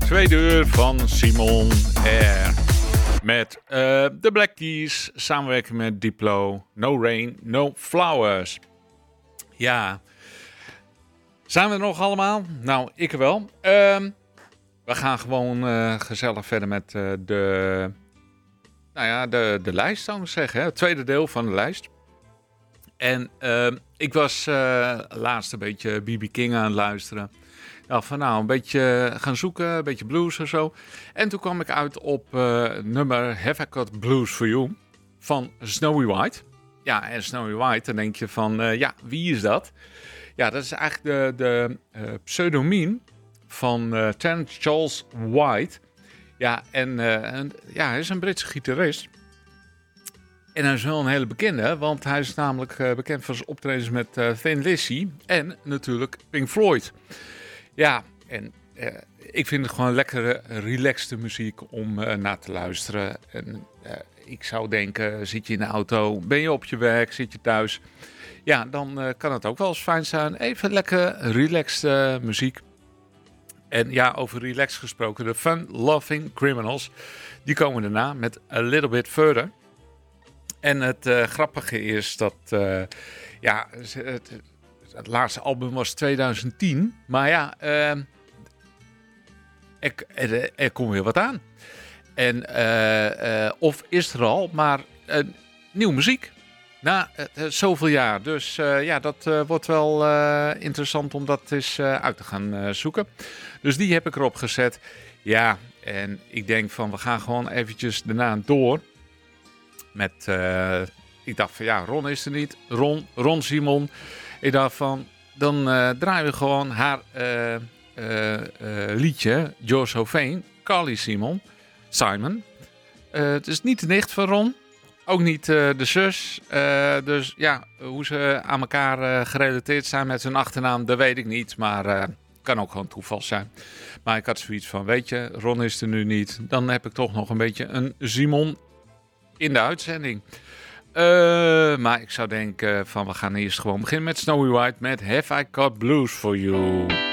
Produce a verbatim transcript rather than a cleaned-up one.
tweede uur van Simon Air. Met uh, de Black Keys, samenwerking met Diplo, No Rain, No Flowers. Ja, zijn we er nog allemaal? Nou, ik wel. Uh, we gaan gewoon uh, gezellig verder met uh, de, nou ja, de, de lijst, zou ik zeggen. Hè? Het tweede deel van de lijst. En uh, ik was uh, laatst een beetje B B King aan het luisteren. Ik dacht van nou, een beetje gaan zoeken, een beetje blues of zo. En toen kwam ik uit op uh, het nummer Have I Got Blues For You van Snowy White. Ja, en Snowy White, dan denk je van, uh, ja, wie is dat? Ja, dat is eigenlijk de, de uh, pseudoniem van uh, Terence Charles White. Ja, en uh, en, ja, hij is een Britse gitarist. En hij is wel een hele bekende, want hij is namelijk uh, bekend van zijn optredens met uh, Thin Lizzy en natuurlijk Pink Floyd. Ja, en uh, ik vind het gewoon lekkere, relaxte muziek om uh, naar te luisteren. En uh, ik zou denken, zit je in de auto, ben je op je werk, zit je thuis. Ja, dan uh, kan het ook wel eens fijn zijn. Even lekker relaxed uh, muziek. En ja, over relaxed gesproken, de Fun Loving Criminals, die komen daarna met A Little Bit Further. En het uh, grappige is dat, uh, ja, het, het laatste album was twintig tien. Maar ja, uh, er, er, er komt weer wat aan. En, uh, uh, of is er al, maar uh, nieuwe muziek. Na uh, zoveel jaar. Dus uh, ja, dat uh, wordt wel uh, interessant om dat eens uh, uit te gaan uh, zoeken. Dus die heb ik erop gezet. Ja, en ik denk van we gaan gewoon eventjes daarna door. Met, uh, ik dacht van ja, Ron is er niet. Ron, Ron Simon. Ik dacht van, dan uh, draaien we gewoon haar uh, uh, uh, liedje. You're So Vain, Carly Simon. Simon. Uh, het is niet de nicht van Ron. Ook niet uh, de zus. Uh, dus ja, hoe ze aan elkaar uh, gerelateerd zijn met zijn achternaam, dat weet ik niet. Maar uh, kan ook gewoon toeval zijn. Maar ik had zoiets van, weet je, Ron is er nu niet. Dan heb ik toch nog een beetje een Simon in de uitzending. Uh, maar ik zou denken van, we gaan eerst gewoon beginnen met Snowy White met Have I Got Blues For You.